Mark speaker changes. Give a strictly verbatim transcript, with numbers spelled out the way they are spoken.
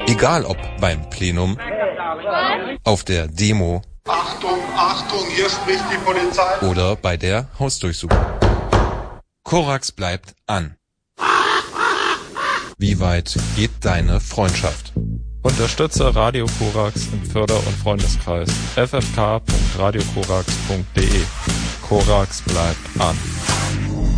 Speaker 1: Egal ob beim Plenum, auf der Demo,
Speaker 2: Achtung, Achtung, hier spricht die Polizei,
Speaker 1: oder bei der Hausdurchsuchung. Korax bleibt an. Wie weit geht deine Freundschaft?
Speaker 3: Unterstütze Radio Korax im Förder- und Freundeskreis f f k punkt radio korax punkt d e. Korax bleibt an.